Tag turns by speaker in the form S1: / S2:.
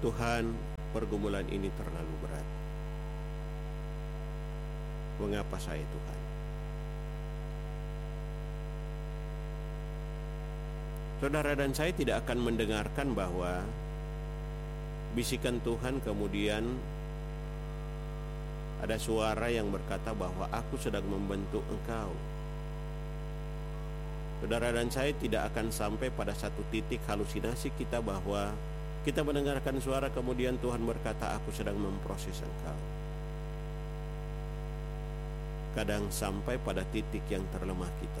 S1: Tuhan, pergumulan ini terlalu berat. Mengapa saya, Tuhan? Saudara dan saya tidak akan mendengarkan bahwa bisikan Tuhan kemudian ada suara yang berkata bahwa aku sedang membentuk engkau. Saudara dan saya tidak akan sampai pada satu titik halusinasi kita bahwa kita mendengarkan suara kemudian Tuhan berkata aku sedang memproses engkau. Kadang sampai pada titik yang terlemah kita.